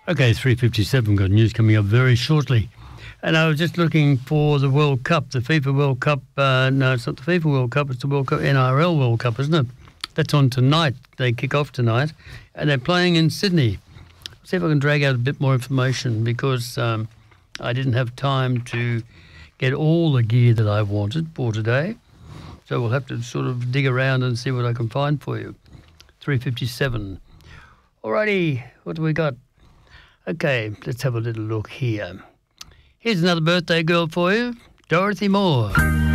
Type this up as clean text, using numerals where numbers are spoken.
Okay, 3:57. Got news coming up very shortly. And I was just looking for the World Cup, the FIFA World Cup. No, it's not the FIFA World Cup. It's the World Cup, NRL World Cup, isn't it? That's on tonight. They kick off tonight. And they're playing in Sydney. See if I can drag out a bit more information because I didn't have time to get all the gear that I wanted for today. So we'll have to sort of dig around and see what I can find for you. 3:57. Alrighty, what do we got? Okay, let's have a little look here. Here's another birthday girl for you, Dorothy Moore.